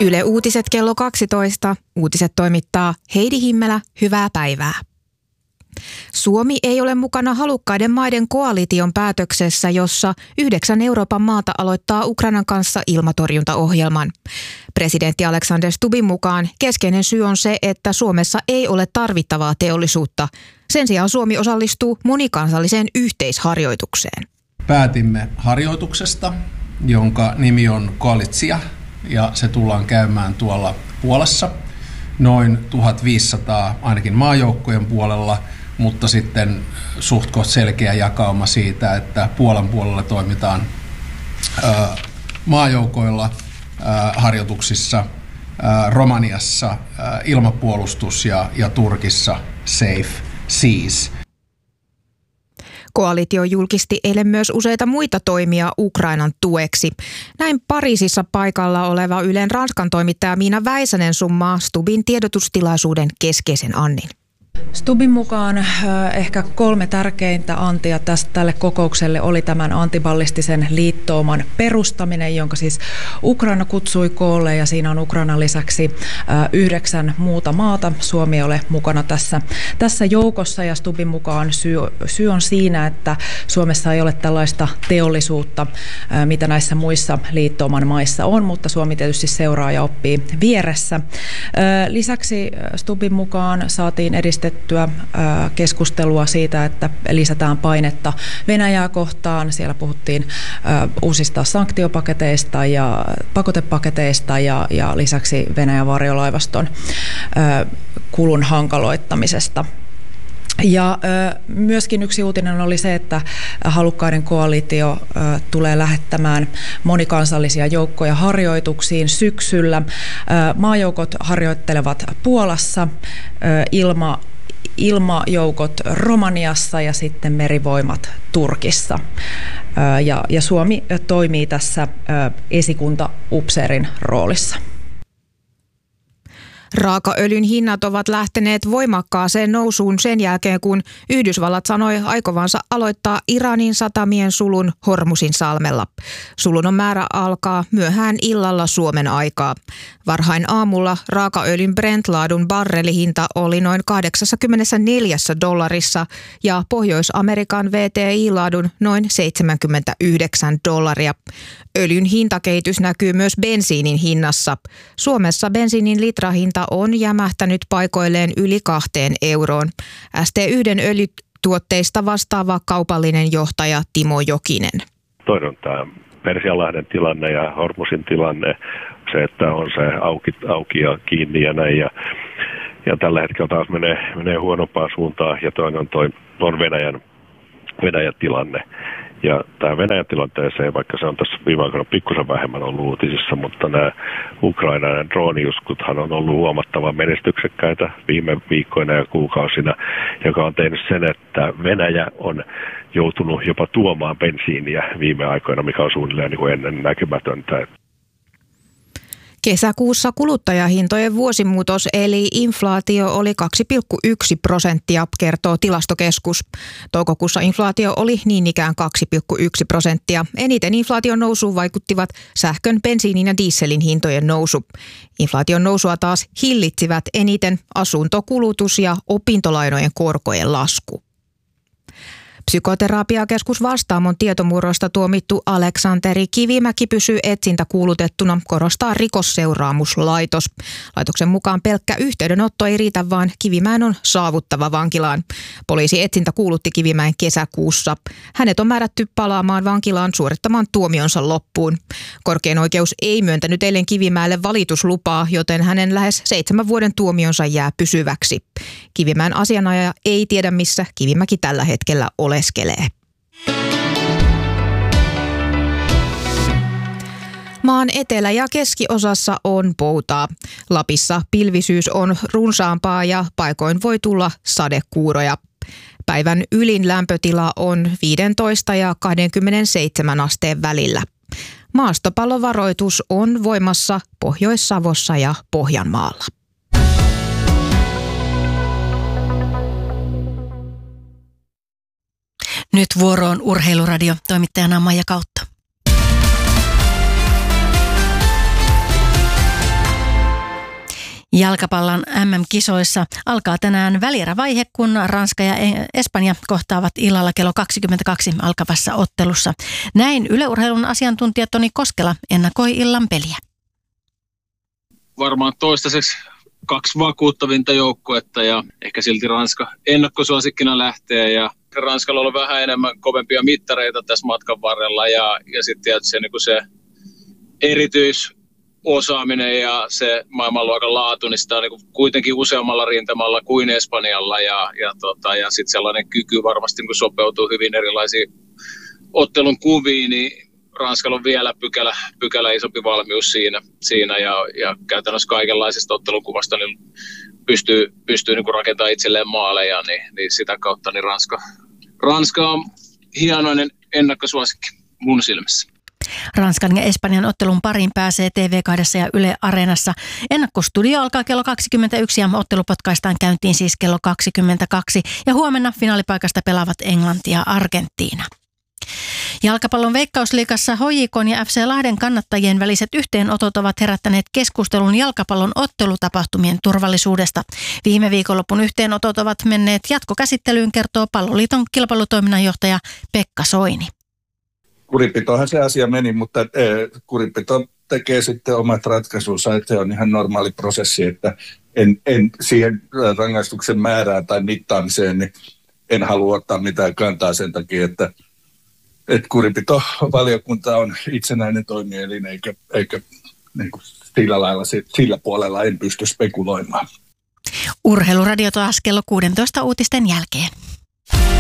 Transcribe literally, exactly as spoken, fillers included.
Yle Uutiset kello kaksitoista. Uutiset toimittaa Heidi Himmelä. Hyvää päivää. Suomi ei ole mukana halukkaiden maiden koalition päätöksessä, jossa yhdeksän Euroopan maata aloittaa Ukrainan kanssa ilmatorjuntaohjelman. Presidentti Alexander Stubbin mukaan keskeinen syy on se, että Suomessa ei ole tarvittavaa teollisuutta. Sen sijaan Suomi osallistuu monikansalliseen yhteisharjoitukseen. Päätimme harjoituksesta, jonka nimi on Koalitsia, ja se tullaan käymään tuolla Puolassa. Noin tuhatviisisataa ainakin maajoukkojen puolella, mutta sitten suhtkoht selkeä jakauma siitä, että Puolan puolella toimitaan ää, maajoukoilla ää, harjoituksissa, ää, Romaniassa ää, ilmapuolustus ja, ja Turkissa Safe Seas. Koalitio julkisti eilen myös useita muita toimia Ukrainan tueksi. Näin Pariisissa paikalla oleva Ylen Ranskan toimittaja Miina Väisänen summaa Stubbin tiedotustilaisuuden keskeisen annin. Stubbin mukaan äh, ehkä kolme tärkeintä antia tästä, tälle kokoukselle oli tämän antiballistisen liittouman perustaminen, jonka siis Ukraina kutsui koolle, ja siinä on Ukrainan lisäksi äh, yhdeksän muuta maata. Suomi ei ole mukana tässä, tässä joukossa, ja Stubbin mukaan syy, syy on siinä, että Suomessa ei ole tällaista teollisuutta, äh, mitä näissä muissa liittouman maissa on, mutta Suomi tietysti seuraa ja oppii vieressä. Äh, lisäksi Stubbin mukaan saatiin edistettyä keskustelua siitä, että lisätään painetta Venäjää kohtaan. Siellä puhuttiin uusista sanktiopaketeista ja pakotepaketeista ja, ja lisäksi Venäjän varjolaivaston kulun hankaloittamisesta. Ja ö, myöskin yksi uutinen oli se, että halukkaiden koalitio ö, tulee lähettämään monikansallisia joukkoja harjoituksiin syksyllä. Ö, maajoukot harjoittelevat Puolassa, ö, ilma, ilmajoukot Romaniassa ja sitten merivoimat Turkissa. Ö, ja, ja Suomi toimii tässä ö, esikuntaupseerin roolissa. Raakaöljyn hinnat ovat lähteneet voimakkaaseen nousuun sen jälkeen, kun Yhdysvallat sanoi aikovansa aloittaa Iranin satamien sulun Hormusin salmella. Sulun on määrä alkaa myöhään illalla Suomen aikaa. Varhain aamulla raakaöljyn Brent-laadun barrelihinta oli noin kahdeksankymmentäneljä dollarissa ja Pohjois-Amerikan V T I-laadun noin seitsemänkymmentäyhdeksän dollaria. Öljyn hintakehitys näkyy myös bensiinin hinnassa. Suomessa bensiinin litrahinta on jämähtänyt paikoilleen yli kahteen euroon. S T yksi öljytuotteista vastaava kaupallinen johtaja Timo Jokinen. Toinen on tämä Persianlahden tilanne ja Hormusin tilanne, se, että on se auki, auki ja kiinni ja näin. Ja, ja tällä hetkellä taas menee, menee huonompaan suuntaan, ja toinen on, toi, on Venäjän, Venäjän tilanne. Ja tämä Venäjän tilanteeseen, vaikka se on tässä viime aikoina pikkusen vähemmän ollut uutisissa, mutta nämä Ukrainan ja drooniuskuthan on ollut huomattavan menestyksekkäitä viime viikkoina ja kuukausina, joka on tehnyt sen, että Venäjä on joutunut jopa tuomaan bensiiniä viime aikoina, mikä on suunnilleen niin kuin ennen näkymätöntä. Kesäkuussa kuluttajahintojen vuosimuutos eli inflaatio oli kaksi pilkku yksi prosenttia, kertoo Tilastokeskus. Toukokuussa inflaatio oli niin ikään kaksi pilkku yksi prosenttia. Eniten inflaation nousuun vaikuttivat sähkön, bensiinin ja dieselin hintojen nousu. Inflaation nousua taas hillitsivät eniten asuntokulutus ja opintolainojen korkojen lasku. Psykoterapiakeskus Vastaamon tietomurrosta tuomittu Aleksanteri Kivimäki pysyy etsintäkuulutettuna, korostaa Rikosseuraamuslaitos. Laitoksen mukaan pelkkä yhteydenotto ei riitä, vaan Kivimäen on saavuttava vankilaan. Poliisi etsintä kuulutti Kivimäen kesäkuussa. Hänet on määrätty palaamaan vankilaan suorittamaan tuomionsa loppuun. Korkein oikeus ei myöntänyt eilen Kivimäelle valituslupaa, joten hänen lähes seitsemän vuoden tuomionsa jää pysyväksi. Kivimäen asianajaja ei tiedä, missä Kivimäki tällä hetkellä oleskelee. Maan etelä- ja keskiosassa on poutaa. Lapissa pilvisyys on runsaampaa ja paikoin voi tulla sadekuuroja. Päivän ylin lämpötila on viisitoista ja kaksikymmentäseitsemän asteen välillä. Maastopallovaroitus on voimassa Pohjois-Savossa ja Pohjanmaalla. Nyt vuoroon Urheiluradio, toimittajana Maija Kautta. Jalkapallon M M-kisoissa alkaa tänään välierävaihe, kun Ranska ja Espanja kohtaavat illalla kello kaksikymmentäkaksi alkavassa ottelussa. Näin Yle Urheilun asiantuntija Toni Koskela ennakoi illan peliä. Varmaan toistaiseksi kaksi vakuuttavinta joukkuetta ja ehkä silti Ranska ennakkosuosikkina lähtee ja Ranskalla on vähän enemmän kovempia mittareita tässä matkan varrella ja, ja sitten tietysti niin kuin se erityisosaaminen ja se maailmanluokan laatu, niin sitä on niin kuin kuitenkin useammalla rintamalla kuin Espanjalla ja, ja, tota, ja sitten sellainen kyky varmasti niin kuin sopeutuu hyvin erilaisiin ottelun kuviin, niin Ranskalla on vielä pykälä, pykälä isompi valmius siinä, siinä ja, ja käytännössä kaikenlaisesta ottelukuvasta niin pystyy, pystyy niin kuin rakentamaan itselleen maaleja, niin, niin sitä kautta niin Ranska, Ranska on hienoinen ennakkosuosikki mun silmissä. Ranskan ja Espanjan ottelun pariin pääsee T V kaksi ja Yle Areenassa. Ennakkostudio alkaa kello kaksikymmentäyksi ja ottelu potkaistaan käyntiin siis kello kaksikymmentäkaksi. Ja huomenna finaalipaikasta pelaavat Englanti ja Argentiina. Jalkapallon Veikkausliigassa H J K:n ja F C Lahden kannattajien väliset yhteenotot ovat herättäneet keskustelun jalkapallon ottelutapahtumien turvallisuudesta. Viime viikonlopun yhteenotot ovat menneet jatkokäsittelyyn, kertoo Palloliiton kilpailutoiminnanjohtaja Pekka Soini. Kurinpitohan se asia meni, mutta kurinpito tekee sitten omat ratkaisunsa, että se on ihan normaali prosessi, että en, en siihen rangaistuksen määrään tai mittaamiseen niin en halua ottaa mitään kantaa sen takia, että että kurinpitovaliokunta on itsenäinen toimielin, eikä, eikä niin kuin sillä lailla, sillä puolella en pysty spekuloimaan. Urheiluradio taas kello kuusitoista uutisten jälkeen.